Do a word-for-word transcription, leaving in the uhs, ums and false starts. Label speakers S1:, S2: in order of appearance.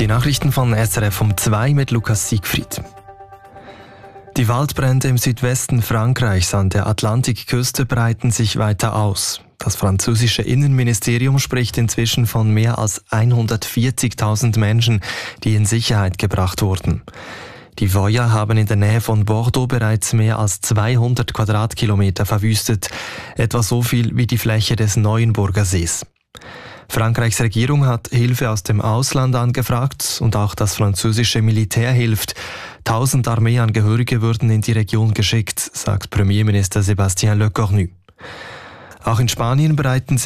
S1: Die Nachrichten von S R F um zwei mit Lukas Siegfried. Die Waldbrände im Südwesten Frankreichs an der Atlantikküste breiten sich weiter aus. Das französische Innenministerium spricht inzwischen von mehr als hundertvierzigtausend Menschen, die in Sicherheit gebracht wurden. Die Feuer haben in der Nähe von Bordeaux bereits mehr als zweihundert Quadratkilometer verwüstet, etwa so viel wie die Fläche des Neuenburger Sees. Frankreichs Regierung hat Hilfe aus dem Ausland angefragt und auch das französische Militär hilft. Tausend Armeeangehörige würden in die Region geschickt, sagt Premierminister Sébastien Lecornu. Auch in Spanien bereiten